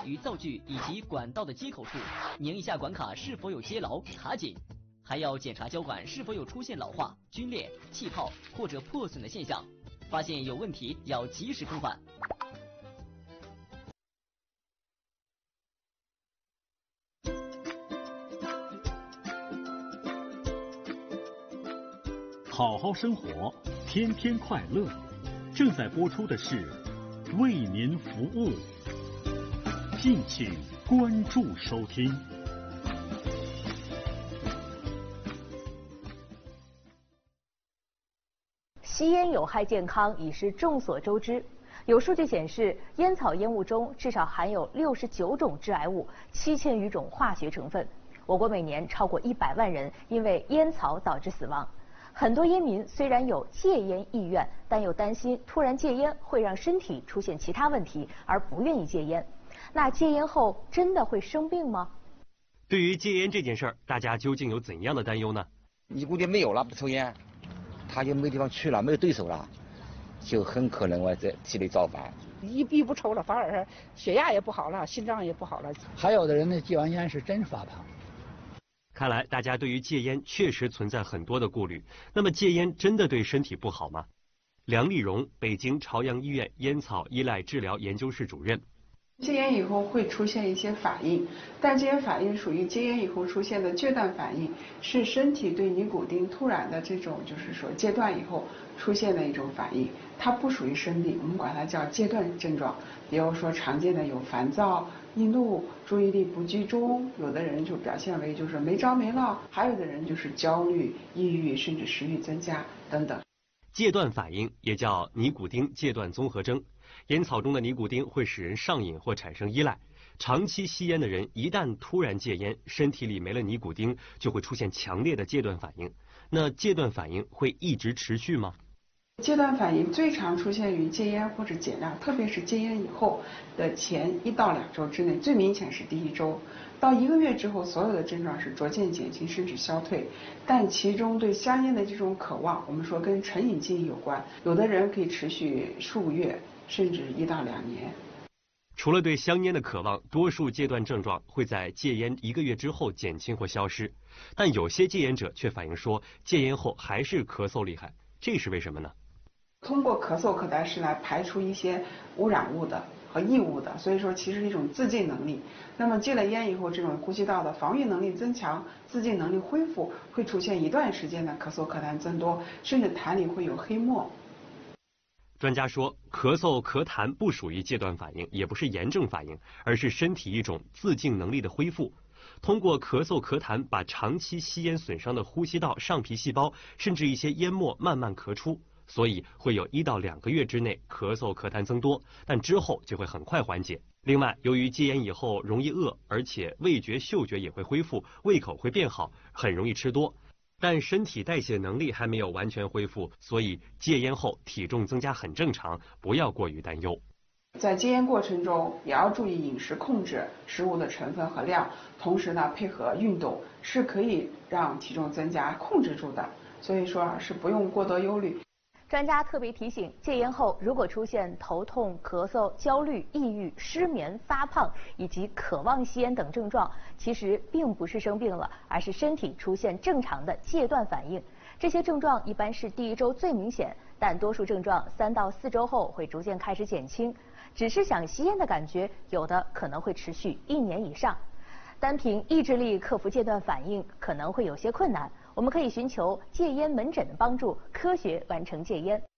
与灶具以及管道的接口处，拧一下管卡是否有接牢、卡紧。还要检查胶管是否有出现老化、皲裂、气泡或者破损的现象，发现有问题要及时更换。 好好生活，天天快乐。正在播出的是为您服务，敬请关注收听。 吸烟有害健康已是众所周知。有数据显示，烟草烟雾中至少含有69种致癌物，7000余种化学成分。我国每年超过100万人因为烟草导致死亡。很多烟民虽然有戒烟意愿，但又担心突然戒烟会让身体出现其他问题，而不愿意戒烟。那戒烟后真的会生病吗？ 对于戒烟这件事儿，大家究竟有怎样的担忧呢？ 尼古丁没有了，不抽烟，他就没地方去了，没有对手了，就很可能在体内造反。 一不抽了，反而血压也不好了，心脏也不好了。 还有的人呢，戒完烟是真发胖。 看来大家对于戒烟确实存在很多的顾虑。那么戒烟真的对身体不好吗？梁丽蓉，北京朝阳医院烟草依赖治疗研究室主任。 戒烟以后会出现一些反应，但这些反应属于戒烟以后出现的戒断反应，是身体对尼古丁突然的这种就是说戒断以后出现的一种反应，它不属于生病，我们管它叫戒断症状。比如说常见的有烦躁、易怒、注意力不集中，有的人就表现为就是没着没落，还有的人就是焦虑、抑郁，甚至食欲增加等等。 戒断反应也叫尼古丁戒断综合征。烟草中的尼古丁会使人上瘾或产生依赖，长期吸烟的人一旦突然戒烟，身体里没了尼古丁，就会出现强烈的戒断反应。那戒断反应会一直持续吗？ 戒断反应最常出现于戒烟或者减量，特别是戒烟以后的前1到2周之内，最明显是第1周。到1个月之后，所有的症状是逐渐减轻甚至消退，但其中对香烟的这种渴望，我们说跟成瘾记忆有关，有的人可以持续数个月，甚至1到2年。 除了对香烟的渴望，多数戒断症状会在戒烟1个月之后减轻或消失，但有些戒烟者却反映说，戒烟后还是咳嗽厉害，这是为什么呢？ 通过咳嗽可痰是来排除一些污染物的和异物的，所以说其实是一种自净能力。那么戒了烟以后，这种呼吸道的防御能力增强，自净能力恢复，会出现一段时间的咳嗽咳痰增多，甚至痰里会有黑沫。 专家说，咳嗽咳痰不属于戒断反应，也不是炎症反应，而是身体一种自净能力的恢复。通过咳嗽咳痰，把长期吸烟损伤的呼吸道上皮细胞，甚至一些烟沫慢慢咳出。所以会有1到2个月之内咳嗽咳痰增多，但之后就会很快缓解。另外，由于戒烟以后容易饿，而且味觉嗅觉也会恢复，胃口会变好，很容易吃多。但身体代谢能力还没有完全恢复，所以戒烟后体重增加很正常，不要过于担忧。 在戒烟过程中，也要注意饮食控制，食物的成分和量，同时呢配合运动，是可以让体重增加控制住的。所以说是不用过多忧虑。 专家特别提醒，戒烟后如果出现头痛、咳嗽、焦虑、抑郁、失眠、发胖以及渴望吸烟等症状，其实并不是生病了，而是身体出现正常的戒断反应。这些症状一般是第1周最明显，但多数症状3到4周后会逐渐开始减轻。只是想吸烟的感觉，有的可能会持续1年以上。单凭意志力克服戒断反应可能会有些困难，我们可以寻求戒烟门诊的帮助，科学完成戒烟。